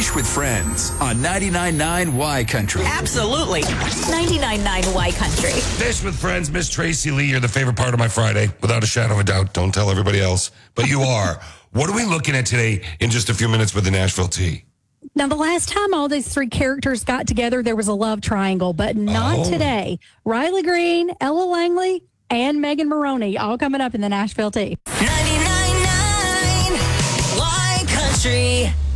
Dish with Friends on 99.9 Y Country. Absolutely. 99.9 Y Country. Dish with Friends, Miss Tracy Lee, you're the favorite part of my Friday, without a shadow of a doubt. Don't tell everybody else, but you are. What are we looking at today in just a few minutes with the Nashville Tea? Now, the last time all these three characters got together, there was a love triangle, but not today. Riley Green, Ella Langley, and Megan Maroney, all coming up in the Nashville Tea. 99.9 Y Country.